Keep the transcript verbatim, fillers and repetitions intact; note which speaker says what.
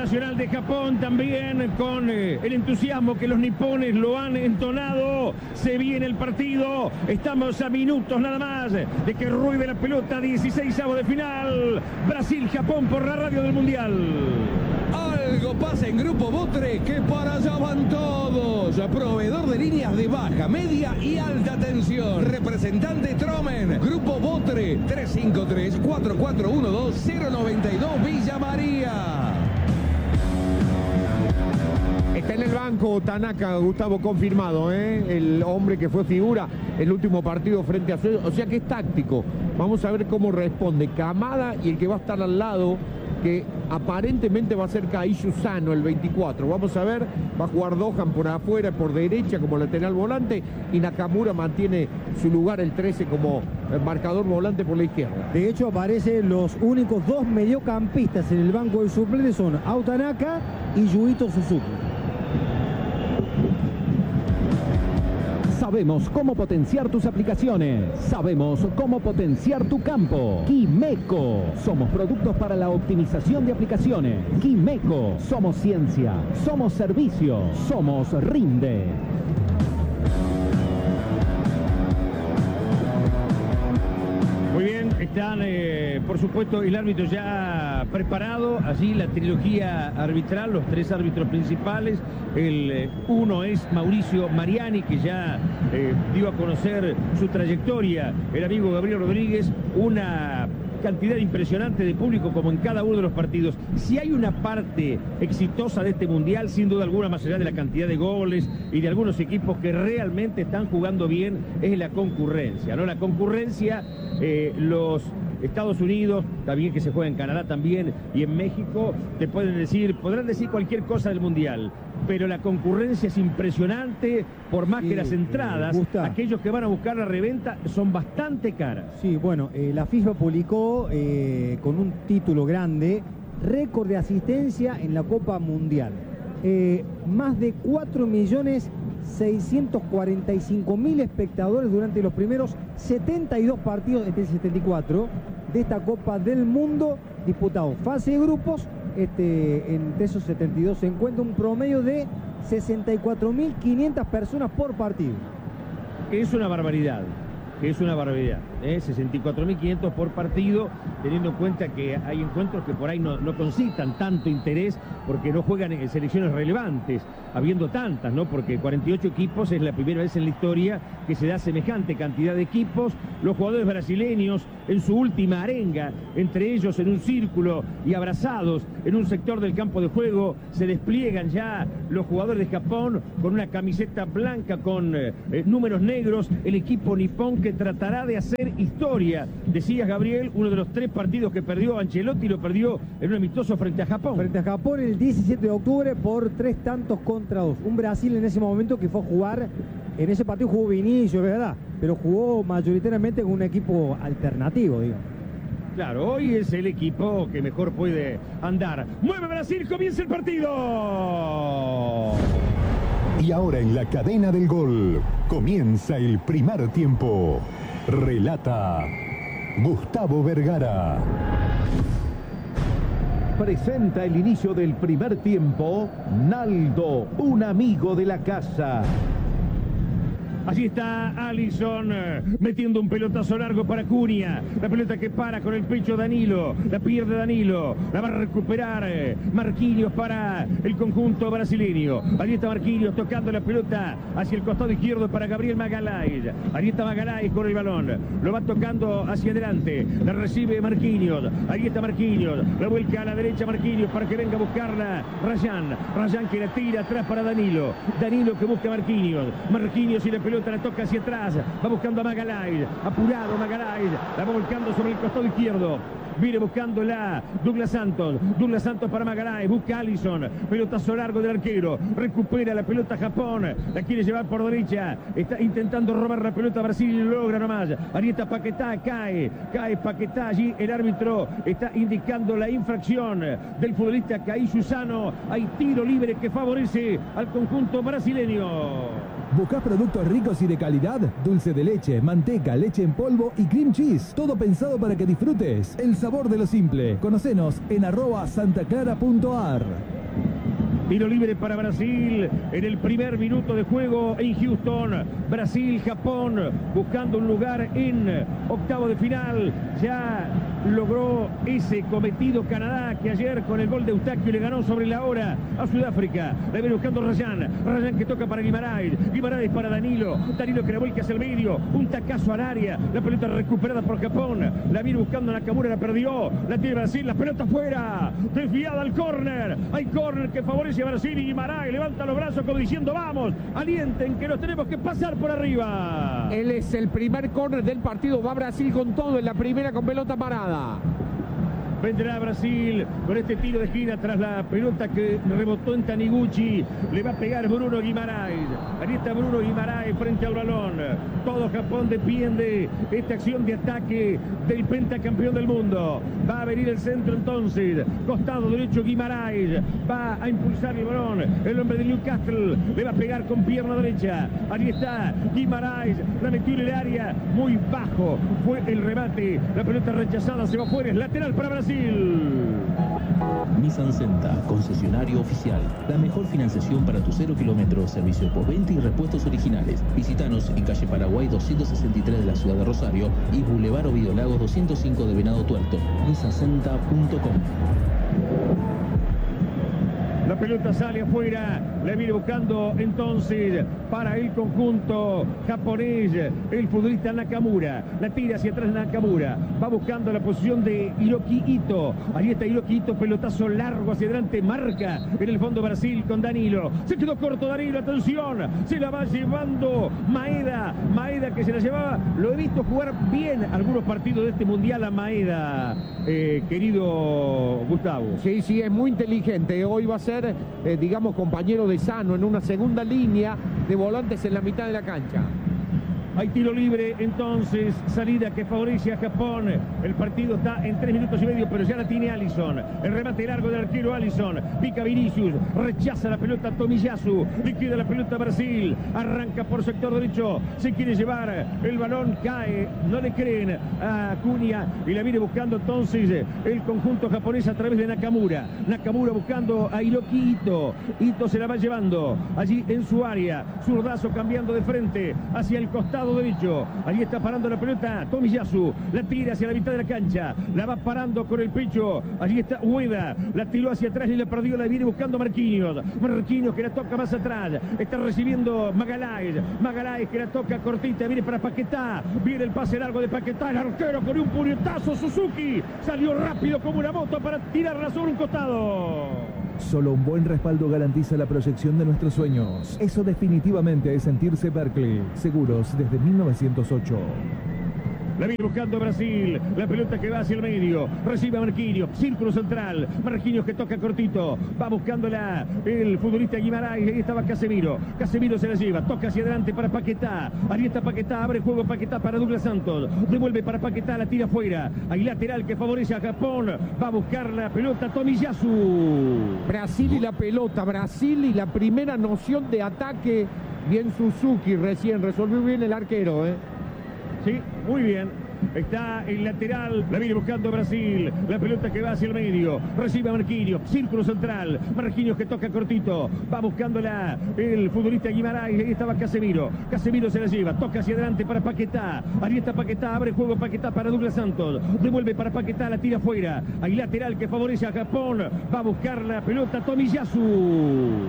Speaker 1: nacional de Japón también con eh, el entusiasmo que los nipones lo han entonado. Se viene el partido. Estamos a minutos nada más de que ruede la pelota. dieciseisavo de final. Brasil-Japón por la radio del Mundial.
Speaker 2: Algo pasa en Grupo Botre que para allá van todos. Proveedor de líneas de baja, media y alta tensión. Representante Tromen. Grupo Botre tres cinco tres, cuatro cuatro uno dos, cero nueve dos Villa María.
Speaker 3: Está en el banco Tanaka, Gustavo, confirmado, ¿eh? El hombre que fue figura el último partido frente a Suecia, o sea que es táctico. Vamos a ver cómo responde Kamada y el que va a estar al lado, que aparentemente va a ser Kaishu Sano, el veinticuatro. Vamos a ver, va a jugar Dohan por afuera, por derecha como lateral volante, y Nakamura mantiene su lugar, el trece, como marcador volante por la izquierda.
Speaker 4: De hecho, aparecen los únicos dos mediocampistas en el banco de suplentes, son Autanaka y Yuito Suzuki.
Speaker 5: Sabemos cómo potenciar tus aplicaciones. Sabemos cómo potenciar tu campo. Quimeco. Somos productos para la optimización de aplicaciones. Quimeco. Somos ciencia. Somos servicio. Somos Rinde.
Speaker 1: Muy bien, están, eh, por supuesto, el árbitro ya preparado. Allí la trilogía arbitral, los tres árbitros principales. El eh, uno es Mauricio Mariani, que ya eh, dio a conocer su trayectoria. El amigo Gabriel Rodríguez, una cantidad impresionante de público como en cada uno de los partidos. Si hay una parte exitosa de este Mundial, sin duda alguna, más allá de la cantidad de goles y de algunos equipos que realmente están jugando bien, es la concurrencia, ¿no? La concurrencia, eh, los Estados Unidos, también que se juega en Canadá también, y en México, te pueden decir, podrán decir cualquier cosa del Mundial, pero la concurrencia es impresionante, por más sí, que las entradas, eh, aquellos que van a buscar la reventa, son bastante caras.
Speaker 4: Sí, bueno, eh, la FIFA publicó eh, con un título grande, récord de asistencia en la Copa Mundial. Eh, más de cuatro millones seiscientos cuarenta y cinco mil espectadores durante los primeros setenta y dos partidos, este setenta y cuatro, de esta Copa del Mundo, disputado fase de grupos. Este, entre esos setenta y dos se encuentra un promedio de sesenta y cuatro mil quinientas personas por partido.
Speaker 1: Es una barbaridad, es una barbaridad, ¿eh? sesenta y cuatro mil quinientos por partido, teniendo en cuenta que hay encuentros que por ahí no, no concitan tanto interés porque no juegan en selecciones relevantes, habiendo tantas, ¿no? Porque cuarenta y ocho equipos es la primera vez en la historia que se da semejante cantidad de equipos. Los jugadores brasileños en su última arenga, entre ellos en un círculo y abrazados en un sector del campo de juego, se despliegan ya los jugadores de Japón con una camiseta blanca con eh, números negros, el equipo nipón que tratará de hacer historia. Decías, Gabriel, uno de los tres partidos que perdió Ancelotti lo perdió en un amistoso frente a Japón.
Speaker 4: Frente a Japón el diecisiete de octubre por tres tantos contra dos. Un Brasil en ese momento que fue a jugar, en ese partido jugó Vinicius, ¿verdad? Pero jugó mayoritariamente con un equipo alternativo, digamos.
Speaker 1: Claro, hoy es el equipo que mejor puede andar. ¡Mueve Brasil! ¡Comienza el partido!
Speaker 6: Y ahora en la cadena del gol comienza el primer tiempo. Relata Gustavo Vergara.
Speaker 5: Presenta el inicio del primer tiempo Naldo, un amigo de la casa.
Speaker 1: Allí está Alisson eh, metiendo un pelotazo largo para Cunha. La pelota que para con el pecho Danilo. La pierde Danilo. La va a recuperar eh, Marquinhos para el conjunto brasileño. Allí está Marquinhos tocando la pelota hacia el costado izquierdo para Gabriel Magalhães. Allí está Magalhães con el balón. Lo va tocando hacia adelante. La recibe Marquinhos. Allí está Marquinhos. La vuelca a la derecha Marquinhos para que venga a buscarla Rayán. Rayán que la tira atrás para Danilo. Danilo que busca a Marquinhos. Marquinhos y la pelota la toca hacia atrás, va buscando a Magalhães, apurado Magalhães, la va volcando sobre el costado izquierdo, viene buscándola Douglas Santos, Douglas Santos para Magalhães, busca a Alisson, pelotazo largo del arquero, recupera la pelota Japón, la quiere llevar por derecha, está intentando robar la pelota Brasil y lo logra nomás, ahí está Paquetá, cae, cae Paquetá, allí el árbitro está indicando la infracción del futbolista Kaishu Sano, hay tiro libre que favorece al conjunto brasileño.
Speaker 7: ¿Buscás productos ricos y de calidad? Dulce de leche, manteca, leche en polvo y cream cheese. Todo pensado para que disfrutes el sabor de lo simple. Conocenos en arroba santaclara punto ar.
Speaker 1: Tiro libre para Brasil en el primer minuto de juego en Houston. Brasil-Japón buscando un lugar en octavo de final. Ya logró ese cometido Canadá, que ayer con el gol de Eustaquio le ganó sobre la hora a Sudáfrica. La viene buscando Ryan. Ryan que toca para Guimaraes. Guimaraes para Danilo. Danilo que la vuelca hacia el medio. Un tacazo al área. La pelota recuperada por Japón. La viene buscando Nakamura, la perdió. La tiene Brasil. La pelota fuera. Desviada al córner. Hay córner que favorece a Brasil y Guimaraes levanta los brazos como diciendo: vamos, alienten que nos tenemos que pasar por arriba.
Speaker 3: Él es el primer córner del partido. Va Brasil con todo en la primera con pelota parada.
Speaker 1: Vendrá Brasil con este tiro de esquina tras la pelota que rebotó en Taniguchi. Le va a pegar Bruno Guimaraes. Ahí está Bruno Guimaraes frente al balón. Todo Japón depende de esta acción de ataque del pentacampeón del mundo. Va a venir el centro entonces. Costado derecho Guimaraes. Va a impulsar el balón. El hombre de Newcastle le va a pegar con pierna derecha. Ahí está Guimaraes. La metió en el área. Muy bajo fue el remate. La pelota rechazada se va fuera. Es lateral para Brasil.
Speaker 8: Nissan Senta, concesionario oficial. La mejor financiación para tu cero kilómetros, servicio postventa y repuestos originales. Visítanos en calle Paraguay doscientos sesenta y tres de la ciudad de Rosario y Boulevard Ovidio Lagos doscientos cinco de Venado Tuerto. nissan senta punto com.
Speaker 1: La pelota sale afuera, la viene buscando entonces para el conjunto japonés, el futbolista Nakamura. La tira hacia atrás Nakamura, va buscando la posición de Hiroki Ito. Ahí está Hiroki Ito, pelotazo largo hacia adelante, marca en el fondo Brasil con Danilo. Se quedó corto Danilo, atención, se la va llevando Maeda. Maeda que se la llevaba, lo he visto jugar bien algunos partidos de este mundial a Maeda, eh, querido Gustavo.
Speaker 3: Sí, sí, es muy inteligente. Hoy va a ser Eh, digamos, compañero de Sano en una segunda línea de volantes en la mitad de la cancha.
Speaker 1: Hay tiro libre, entonces, salida que favorece a Japón. El partido está en tres minutos y medio, pero ya la tiene Alisson. El remate largo del arquero Alisson. Pica Vinicius, rechaza la pelota Tomiyasu. Liquida la pelota Brasil. Arranca por sector derecho. Se quiere llevar. El balón cae. No le creen a Cunha. Y la viene buscando entonces el conjunto japonés a través de Nakamura. Nakamura buscando a Hiroki Ito. Ito se la va llevando allí en su área. Zurdazo cambiando de frente hacia el costado derecho. Ahí está parando la pelota Tomiyasu. La tira hacia la mitad de la cancha. La va parando con el pecho. Allí está Ueda. La tiró hacia atrás y la perdió. La viene buscando Marquinhos. Marquinhos que la toca más atrás. Está recibiendo Magalhães. Magalhães que la toca cortita. Viene para Paquetá. Viene el pase largo de Paquetá. El arquero con un puñetazo. Suzuki salió rápido como una moto para tirarla sobre un costado.
Speaker 7: Solo un buen respaldo garantiza la proyección de nuestros sueños. Eso definitivamente es sentirse Berkeley. Seguros desde mil novecientos ocho.
Speaker 1: La viene buscando Brasil. La pelota que va hacia el medio. Recibe a Marquinhos. Círculo central. Marquinhos que toca cortito. Va buscándola el futbolista Guimaraes. Ahí estaba Casemiro. Casemiro se la lleva. Toca hacia adelante para Paquetá. Ahí está Paquetá. Abre juego Paquetá para Douglas Santos. Devuelve para Paquetá. La tira afuera. Hay lateral que favorece a Japón. Va a buscar la pelota Tomiyasu.
Speaker 3: Brasil y la pelota. Brasil y la primera noción de ataque. Bien Suzuki recién. Resolvió bien el arquero, ¿eh?
Speaker 1: Sí, muy bien. Está el lateral, la viene buscando Brasil. La pelota que va hacia el medio. Recibe a Marquinhos, círculo central. Marquinhos que toca cortito. Va buscándola el futbolista Guimaraes. Ahí estaba Casemiro. Casemiro se la lleva. Toca hacia adelante para Paquetá. Ahí está Paquetá. Abre juego Paquetá para Douglas Santos. Devuelve para Paquetá. La tira afuera. Hay lateral que favorece a Japón. Va a buscar la pelota Tomiyasu.